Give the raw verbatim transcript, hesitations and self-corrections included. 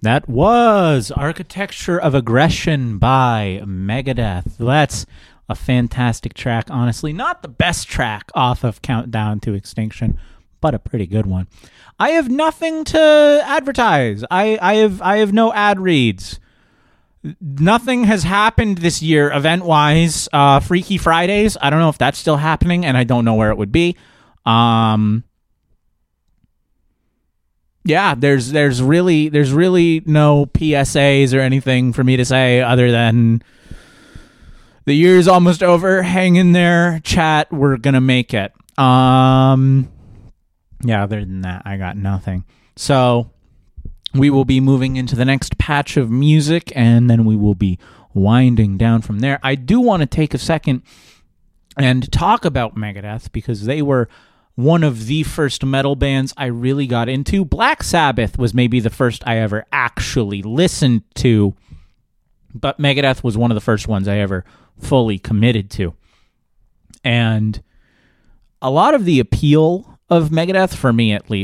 That was Architecture of Aggression by Megadeth. That's a fantastic track, honestly. Not the best track off of Countdown to Extinction, but a pretty good one. I have nothing to advertise. I, I have I have no ad reads. Nothing has happened this year event-wise. Uh, Freaky Fridays, I don't know if that's still happening, and I don't know where it would be. Um... Yeah, there's there's really there's really no P S As or anything for me to say other than the year's almost over. Hang in there, chat. We're gonna make it. Um, yeah. Other than that, I got nothing. So we will be moving into the next patch of music, and then we will be winding down from there. I do want to take a second and talk about Megadeth because they were one of the first metal bands I really got into. Black Sabbath was maybe the first I ever actually listened to, but Megadeth was one of the first ones I ever fully committed to. And a lot of the appeal of Megadeth, for me at least,